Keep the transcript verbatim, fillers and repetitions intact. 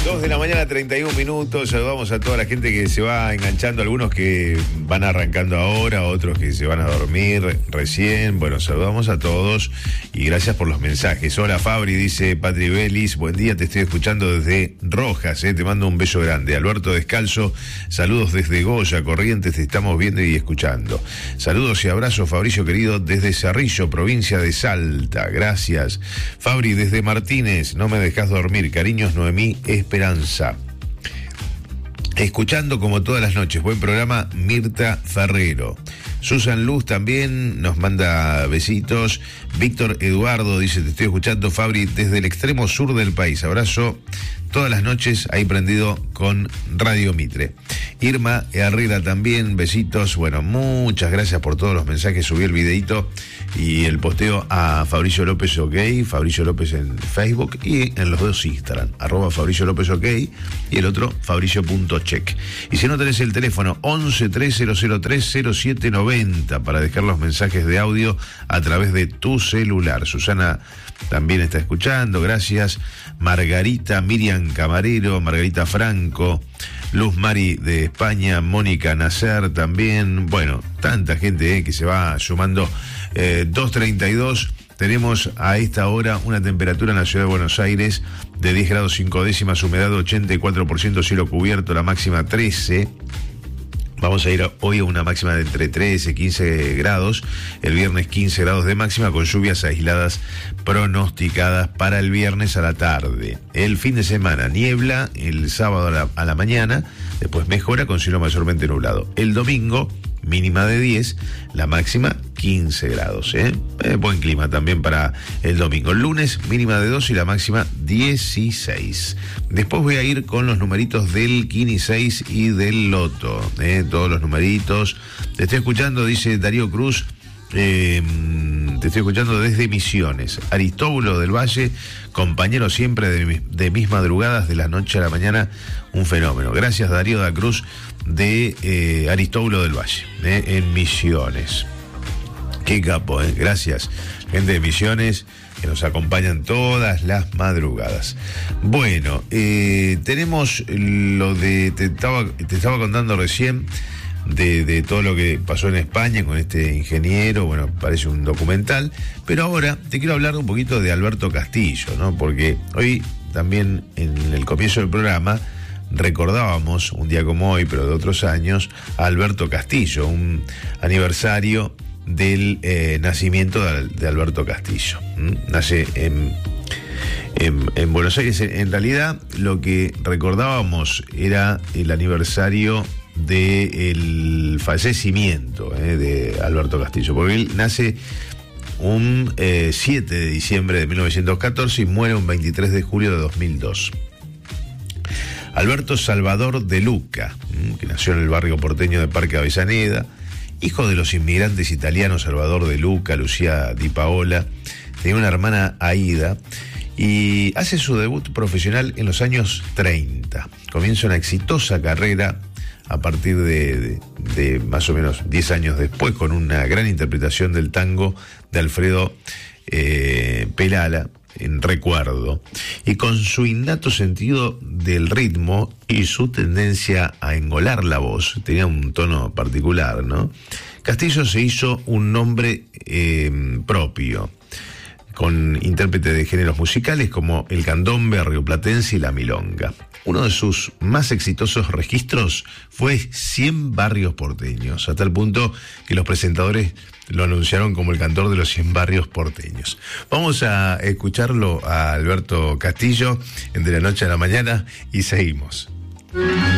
dos de la mañana, treinta y un minutos. Saludamos a toda la gente que se va enganchando, algunos que van arrancando ahora, otros que se van a dormir recién. Bueno, saludamos a todos y gracias por los mensajes. Hola Fabri, dice Patri Belis, buen día, te estoy escuchando desde Rojas, eh, te mando un beso grande. Alberto Descalzo, saludos desde Goya, Corrientes, te estamos viendo y escuchando. Saludos y abrazos, Fabricio querido, desde Cerrillo, provincia de Salta, gracias. Fabri, desde Martínez, no me dejas dormir, cariños, Noemí Esperanza. Escuchando como todas las noches, buen programa, Mirta Ferrero. Susan Luz también nos manda besitos. Víctor Eduardo dice, te estoy escuchando, Fabri, desde el extremo sur del país. Abrazo todas las noches ahí prendido con Radio Mitre. Irma Herrera también, besitos. Bueno, muchas gracias por todos los mensajes. Subí el videito y el posteo a Fabricio López OK, Fabricio López en Facebook y en los dos Instagram, arroba Fabricio López OK y el otro Fabricio.check. Y si no tenés el teléfono, once tres cero cero tres cero siete noventa para dejar los mensajes de audio a través de tu celular. Susana también está escuchando, gracias. Margarita, Miriam Camarero, Margarita Franco, Luz Mari de España, Mónica Nacer también. Bueno, tanta gente eh, que se va sumando. eh, dos treinta y dos, tenemos a esta hora una temperatura en la ciudad de Buenos Aires de diez grados cinco décimas, humedad ochenta y cuatro por ciento, cielo cubierto, la máxima trece. Vamos a ir a, hoy a una máxima de entre trece y quince grados, el viernes quince grados de máxima con lluvias aisladas pronosticadas para el viernes a la tarde. El fin de semana, niebla el sábado a la, a la mañana, después mejora con cielo mayormente nublado. El domingo, mínima de diez, la máxima quince grados. ¿eh? Eh, buen clima también para el domingo. El lunes, mínima de dos y la máxima dieciséis. Después voy a ir con los numeritos del Kini seis y del Loto. ¿eh? Todos los numeritos. Te estoy escuchando, dice Darío Cruz. Eh, te estoy escuchando desde Misiones. Aristóbulo del Valle, compañero siempre de, mi, de mis madrugadas, de la noche a la mañana, un fenómeno. Gracias Darío da Cruz de eh, Aristóbulo del Valle, eh, en Misiones. Qué capo, eh. Gracias, gente de Misiones, que nos acompañan todas las madrugadas. Bueno, eh, tenemos lo de, te estaba, te estaba contando recién, De, de todo lo que pasó en España con este ingeniero. Bueno, parece un documental, pero ahora te quiero hablar un poquito de Alberto Castillo, ¿no? Porque hoy también en el comienzo del programa recordábamos, un día como hoy, pero de otros años, a Alberto Castillo, un aniversario del eh, nacimiento de, de Alberto Castillo. ¿Mm? Nace en, en, en Buenos Aires. En realidad, lo que recordábamos era el aniversario del fallecimiento eh, de Alberto Castillo, porque él nace un eh, siete de diciembre de mil novecientos catorce y muere un veintitrés de julio de dos mil dos. Alberto Salvador de Luca, que nació en el barrio porteño de Parque Avellaneda, hijo de los inmigrantes italianos Salvador de Luca, Lucía Di Paola, tenía una hermana Aida, y hace su debut profesional en los años treinta. Comienza una exitosa carrera a partir de, de, de más o menos diez años después, con una gran interpretación del tango de Alfredo eh, Pelala, en Recuerdo, y con su innato sentido del ritmo y su tendencia a engolar la voz, tenía un tono particular, ¿no? Castillo se hizo un nombre eh, propio, con intérprete de géneros musicales como el candombe rioplatense y la milonga. Uno de sus más exitosos registros fue cien barrios porteños, hasta el punto que los presentadores lo anunciaron como el cantor de los cien barrios porteños. Vamos a escucharlo a Alberto Castillo en De la Noche a la Mañana y seguimos.